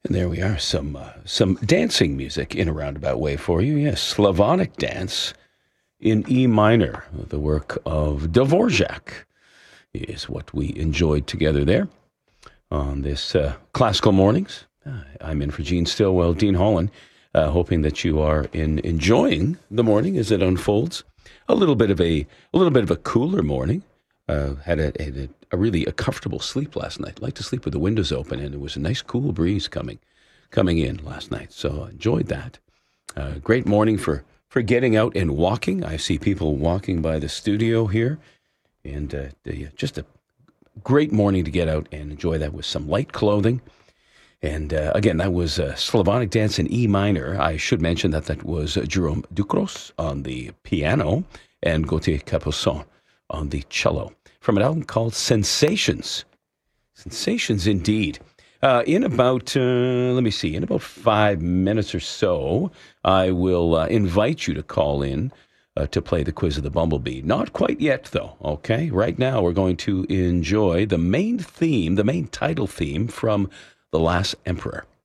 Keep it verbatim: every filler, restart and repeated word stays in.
And there we are, some uh, some dancing music in a roundabout way for you. Yes, Slavonic dance in E minor, the work of Dvorak is what we enjoyed together there on this uh, classical mornings. Uh, I'm in for Gene Stillwell, Dean Holland, uh, hoping that you are in enjoying the morning as it unfolds. A little bit of a a little bit of a cooler morning. Uh, had a, had a, a really a comfortable sleep last night. I like to sleep with the windows open, and it was a nice cool breeze coming coming in last night. So I enjoyed that. Uh, great morning for, for getting out and walking. I see people walking by the studio here, and uh, the, just a great morning to get out and enjoy that with some light clothing. And uh, again, that was uh, Slavonic dance in E minor. I should mention that that was uh, Jerome Ducros on the piano and Gauthier Capuçon on the cello, from an album called Sensations. Sensations indeed. Uh, in about, uh, let me see, in about five minutes or so, I will uh, invite you to call in uh, to play the Quiz of the Bumblebee. Not quite yet, though, okay? Right now, we're going to enjoy the main theme, the main title theme from The Last Emperor.